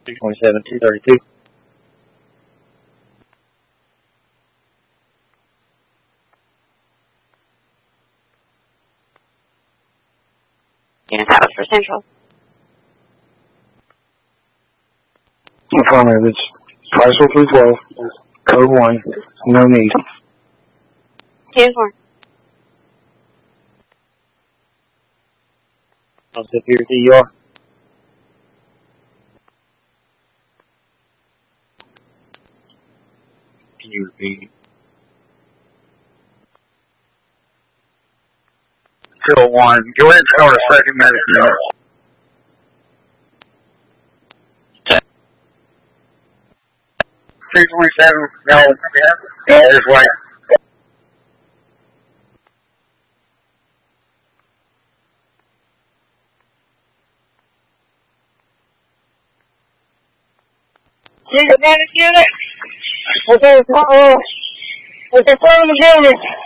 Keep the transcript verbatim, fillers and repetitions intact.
six twenty-seven, two thirty-two. Yeah, that was for Central. Affirmative. It's Priceville three twelve, code one, no need. ten four. I'll sit here to see you are. Can you repeat? Fill one. Go ahead and start a second medicine. six twenty-seven, no. Yeah, this way. You can manage unit. Okay, uh-oh. It's a phone unit.